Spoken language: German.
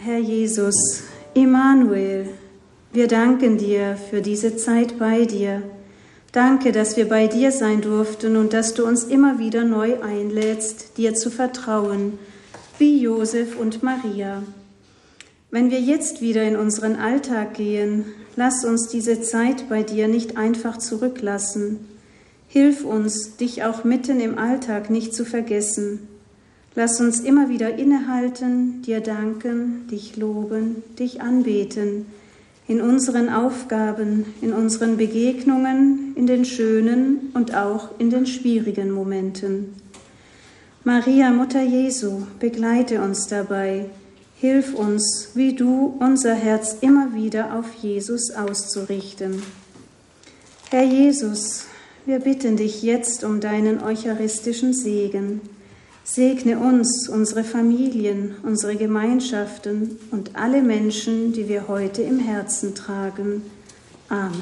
Herr Jesus, Immanuel, wir danken dir für diese Zeit bei dir. Danke, dass wir bei dir sein durften und dass du uns immer wieder neu einlädst, dir zu vertrauen, wie Josef und Maria. Wenn wir jetzt wieder in unseren Alltag gehen, lass uns diese Zeit bei dir nicht einfach zurücklassen. Hilf uns, dich auch mitten im Alltag nicht zu vergessen. Lass uns immer wieder innehalten, dir danken, dich loben, dich anbeten, in unseren Aufgaben, in unseren Begegnungen, in den schönen und auch in den schwierigen Momenten. Maria, Mutter Jesu, begleite uns dabei. Hilf uns, wie du, unser Herz immer wieder auf Jesus auszurichten. Herr Jesus, wir bitten dich jetzt um deinen eucharistischen Segen. Segne uns, unsere Familien, unsere Gemeinschaften und alle Menschen, die wir heute im Herzen tragen. Amen.